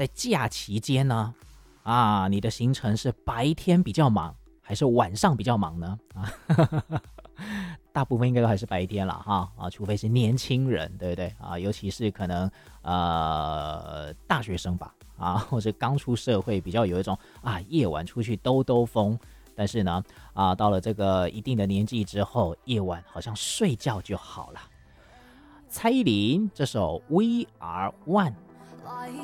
在假期间呢，你的行程是白天比较忙，还是晚上比较忙呢？大部分应该都还是白天了哈除非是年轻人，对不对尤其是可能大学生吧或者刚出社会，比较有一种夜晚出去兜兜风。但是呢到了这个一定的年纪之后，夜晚好像睡觉就好了。蔡依林这首《We Are One》。